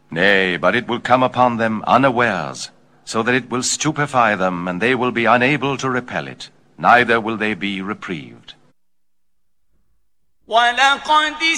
Nay, but it will come upon them unawares, so that it will stupefy them, and they will be unable to repel it, neither will they be reprieved. وَلَقَدِ